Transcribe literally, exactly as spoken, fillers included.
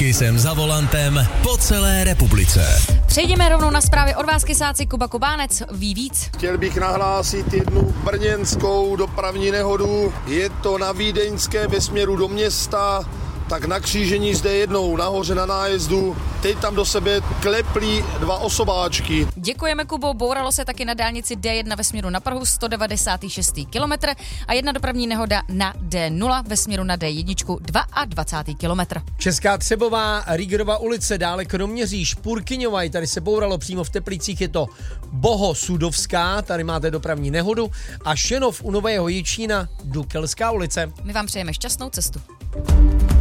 Kysem za volantem po celé republice. Přejdeme rovnou na zprávy od vás, kysáci. Kuba Kubánec ví víc. Chtěl bych nahlásit jednu brněnskou dopravní nehodu. Je to na Vídeňské ve směru do města, tak na křížení zde jednou nahoře na nájezdu. Teď tam do sebe klepli dva osobáčky. Děkujeme, Kubo. Bouralo se taky na dálnici D jedna ve směru na Prahu, sto devadesát šest kilometr a jedna dopravní nehoda na D nula ve směru na D jedna, dvacátý druhý kilometr. Česká Třebová, Rýgerova ulice, dále Kroměříž, Purkyňova, tady se bouralo přímo v Teplicích, je to Bohosudovská, tady máte dopravní nehodu a Šenov u Nového Jičína, Dukelská ulice. My vám přejeme šťastnou cestu.